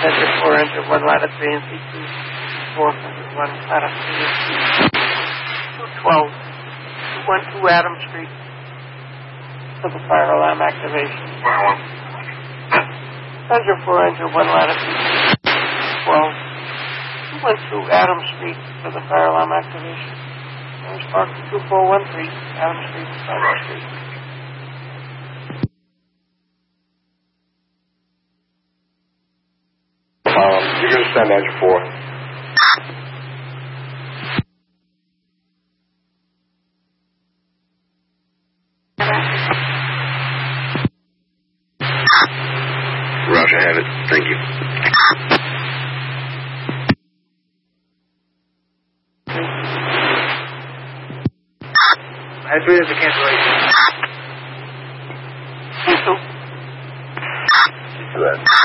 Center 4, enter 1 ladder 3 and C2, 401 ladder 3 and C2, 212, 212 Adams Street for the fire alarm activation. Center 4, enter 1 ladder 3, 12, 212 Adams Street for the fire alarm activation. Spark 2413 Adams Street, Adams Street. You're going to send Engine 4. Roger, have it. Thank you. I have 3 as a cancellation. C2. C2.